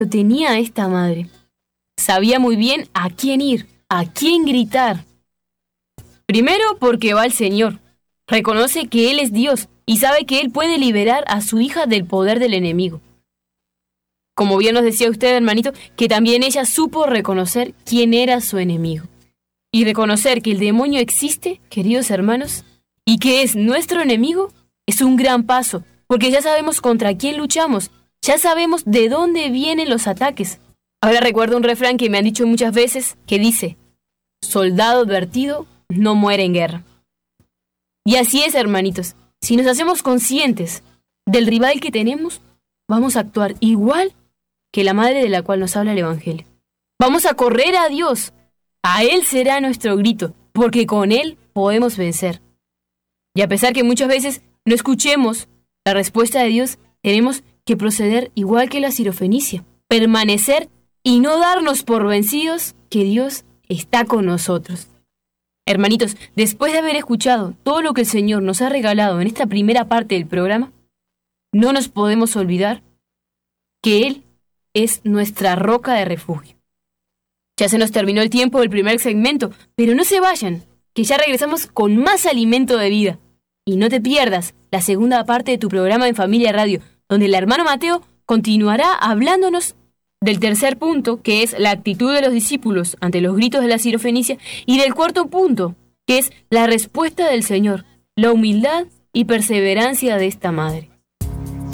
lo tenía esta madre. Sabía muy bien a quién ir, a quién gritar. Primero porque va al Señor. Reconoce que Él es Dios y sabe que Él puede liberar a su hija del poder del enemigo. Como bien nos decía usted, hermanito, que también ella supo reconocer quién era su enemigo. Y reconocer que el demonio existe, queridos hermanos, y que es nuestro enemigo, es un gran paso, porque ya sabemos contra quién luchamos, ya sabemos de dónde vienen los ataques. Ahora recuerdo un refrán que me han dicho muchas veces, que dice, soldado advertido no muere en guerra. Y así es, hermanitos, si nos hacemos conscientes del rival que tenemos, vamos a actuar igual que la madre de la cual nos habla el Evangelio. Vamos a correr a Dios. A Él será nuestro grito, porque con Él podemos vencer. Y a pesar que muchas veces no escuchemos la respuesta de Dios, tenemos que proceder igual que la sirofenicia, permanecer y no darnos por vencidos, que Dios está con nosotros. Hermanitos, después de haber escuchado todo lo que el Señor nos ha regalado en esta primera parte del programa, no nos podemos olvidar que Él es nuestra roca de refugio. Ya se nos terminó el tiempo del primer segmento, pero no se vayan, que ya regresamos con más alimento de vida. Y no te pierdas la segunda parte de tu programa en Familia Radio, donde el hermano Mateo continuará hablándonos del tercer punto, que es la actitud de los discípulos ante los gritos de la sirofenicia, y del cuarto punto, que es la respuesta del Señor, la humildad y perseverancia de esta madre.